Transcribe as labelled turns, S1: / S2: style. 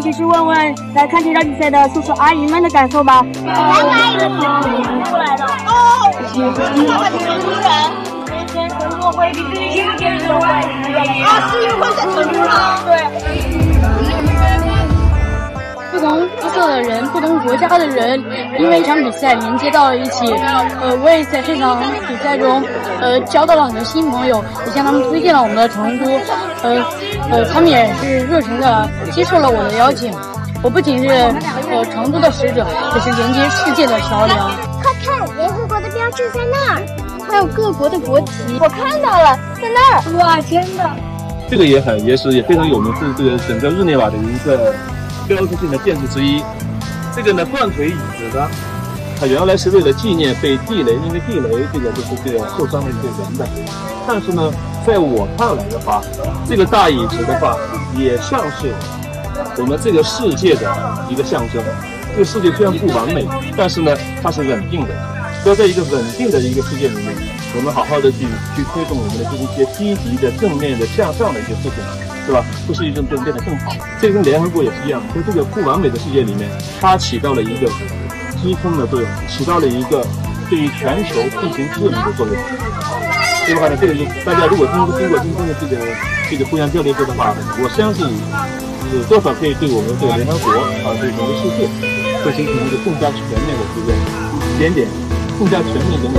S1: 一起去问问来看这场比赛的叔叔阿姨们的感受吧。
S2: 哪个阿姨的过来的？哦，爸爸是成都人。成都会比自己亲戚人会啊，是因为在成都吗？对。
S1: 不同肤色的人，不同国家的人，因为一场比赛连接到了一起。我也在这场比赛中，交到了很多新朋友，也向他们推荐了我们的成都。他们也是热情的接受了我的邀请。我不仅是成都的使者，也是连接世界的桥梁。
S2: 快看，联合国的标志在那儿，
S1: 还有各国的国旗，
S2: 我看到了，在那儿。
S1: 哇，真的！
S3: 这个也非常有名，是这个整个日内瓦的一个标志性的建筑之一。这个呢，断腿椅子呢，它原来是为了纪念被地雷，因为地雷这个就是这个受伤的一些人的。但是呢，在我看来的话，这个大椅子的话，也像是我们这个世界的一个象征。这个世界虽然不完美，但是呢，它是稳定的。要在一个稳定的一个世界里面，我们好好的去推动我们的这一些积极的、正面的、向上的一些事情，是吧？这世界就变得更好。这个跟联合国也是一样，在这个不完美的世界里面，它起到了一个支撑的作用，起到了一个对于全球进行治理的作用。对吧？这个就大家如果经过今天的这个互相交流的话，我相信多少可以对我们这个联合国啊，对整个世界，会形成一个更加全面的一个点，更加全面的。